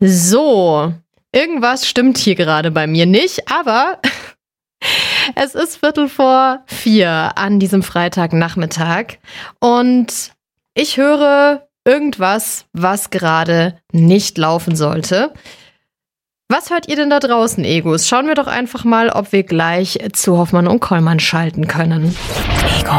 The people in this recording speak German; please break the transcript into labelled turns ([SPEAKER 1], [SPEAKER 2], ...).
[SPEAKER 1] So, irgendwas stimmt hier gerade bei mir nicht, aber es ist 3:45 an diesem Freitagnachmittag und ich höre irgendwas, was gerade nicht laufen sollte. Was hört ihr denn da draußen, Egos? Schauen wir doch einfach mal, ob wir gleich zu Hoffmann und Kollmann schalten können. Ego